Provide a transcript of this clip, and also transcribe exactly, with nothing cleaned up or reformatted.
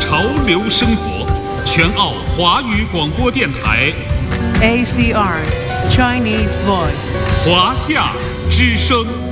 潮流生活，全澳华语广播电台 A C R Chinese Voice 华夏之声。